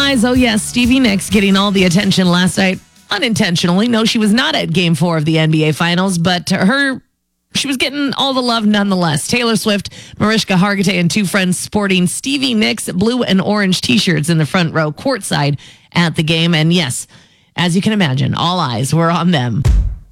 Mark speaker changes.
Speaker 1: eyes. Oh, yes, Stevie Nicks getting all the attention last night unintentionally. No, she was not at Game 4 of the NBA Finals, but she was getting all the love nonetheless. Taylor Swift, Mariska Hargitay, and two friends sporting Stevie Nicks blue and orange T-shirts in the front row courtside at the game. And yes, as you can imagine, all eyes were on them.